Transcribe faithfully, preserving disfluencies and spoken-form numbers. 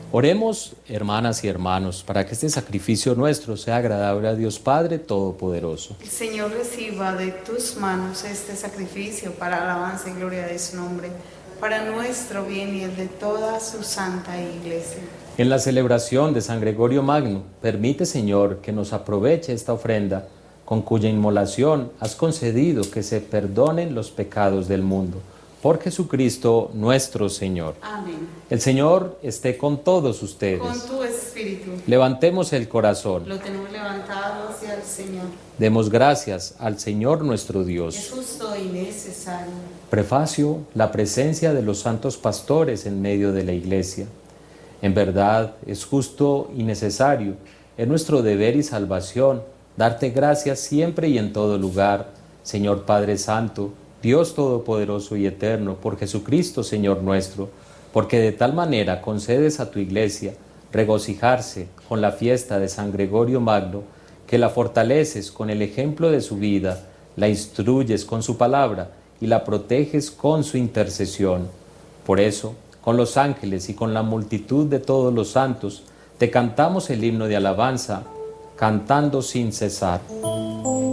Oremos, hermanas y hermanos, para que este sacrificio nuestro sea agradable a Dios Padre Todopoderoso. El Señor reciba de tus manos este sacrificio para alabanza y gloria de su nombre, para nuestro bien y el de toda su santa Iglesia. En la celebración de San Gregorio Magno, permite, Señor, que nos aproveche esta ofrenda, con cuya inmolación has concedido que se perdonen los pecados del mundo. Por Jesucristo nuestro Señor. Amén. El Señor esté con todos ustedes. Con tu espíritu. Levantemos el corazón. Lo tenemos levantado hacia el Señor. Demos gracias al Señor nuestro Dios. Es justo y necesario. Prefacio, la presencia de los santos pastores en medio de la Iglesia. En verdad, es justo y necesario, es nuestro deber y salvación, darte gracias siempre y en todo lugar, Señor Padre Santo, Dios Todopoderoso y Eterno, por Jesucristo, Señor nuestro, porque de tal manera concedes a tu Iglesia regocijarse con la fiesta de San Gregorio Magno, que la fortaleces con el ejemplo de su vida, la instruyes con su palabra y la proteges con su intercesión. Por eso, con los ángeles y con la multitud de todos los santos, te cantamos el himno de alabanza, cantando sin cesar.